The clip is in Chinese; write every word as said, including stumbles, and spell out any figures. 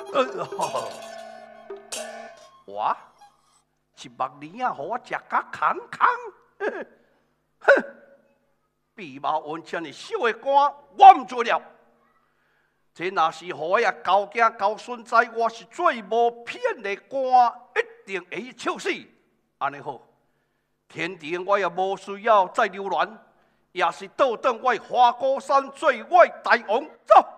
我一目年啊，互我食甲空空。哼！碧毛温泉的小的官，我唔做了。这若是互我啊交囝交孙仔，我是最无骗的官，一定会去笑死。安尼好，天庭我也无需要再留恋，也是倒转我花果山做我大王走。